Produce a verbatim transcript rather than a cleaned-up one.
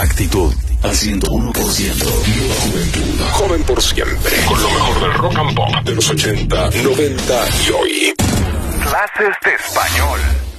Actitud al ciento uno por ciento. Nueva juventud. Joven por siempre. Con lo mejor del rock and pop de los ochenta, noventa y hoy. Clases de español.